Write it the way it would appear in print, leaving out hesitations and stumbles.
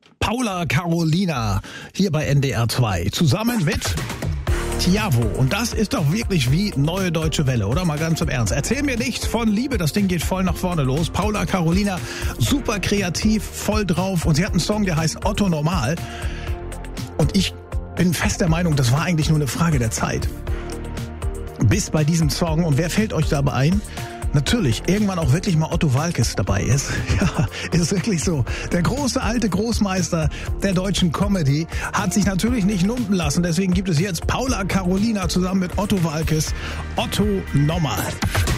Paula Carolina hier bei NDR 2 zusammen mit Tiavo. Und das ist doch wirklich wie Neue Deutsche Welle, oder? Mal ganz im Ernst. Erzähl mir nichts von Liebe, das Ding geht voll nach vorne los. Paula Carolina, super kreativ, voll drauf. Und sie hat einen Song, der heißt Otto Normal. Und ich bin fest der Meinung, das war eigentlich nur eine Frage der Zeit. Bis bei diesem Song. Und wer fällt euch dabei ein? Natürlich, irgendwann auch wirklich mal Otto Waalkes dabei ist. Ja, ist wirklich so. Der große alte Großmeister der deutschen Comedy hat sich natürlich nicht lumpen lassen. Deswegen gibt es jetzt Paula Carolina zusammen mit Otto Waalkes. Otto Normal.